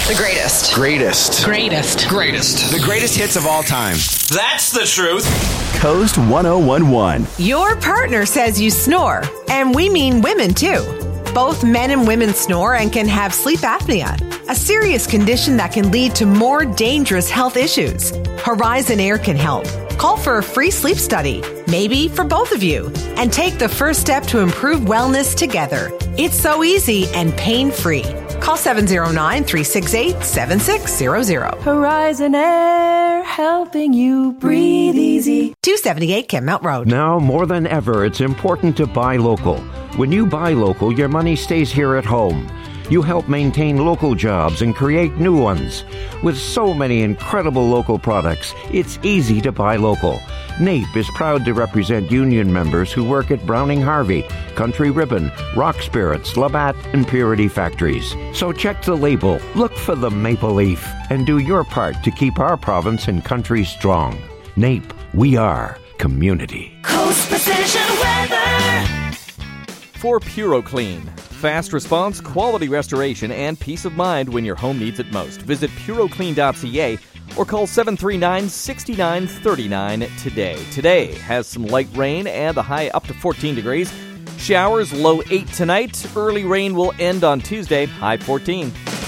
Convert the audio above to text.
The greatest. Greatest. Greatest. Greatest. The greatest hits of all time. That's the truth. Coast 1011. Your partner says you snore, and we mean women too. Both men and women snore and can have sleep apnea, a serious condition that can lead to more dangerous health issues. Horizon Air can help. Call for a free sleep study, maybe for both of you, and take the first step to improve wellness together. It's so easy and pain-free. Call 709-368-7600. Horizon Air, helping you breathe easy. 278 Kenmount Road. Now, more than ever, it's important to buy local. When you buy local, your money stays here at home. You help maintain local jobs and create new ones. With so many incredible local products, it's easy to buy local. NAPE is proud to represent union members who work at Browning Harvey, Country Ribbon, Rock Spirits, Labatt, and Purity Factories. So check the label, look for the maple leaf, and do your part to keep our province and country strong. NAPE, we are community. Coast Precision Weather. For PuroClean. Fast response, quality restoration, and peace of mind when your home needs it most. Visit puroclean.ca or call 739-6939 today. Today has some light rain and a high up to 14 degrees. Showers, low 8 tonight. Early rain will end on Tuesday, high 14.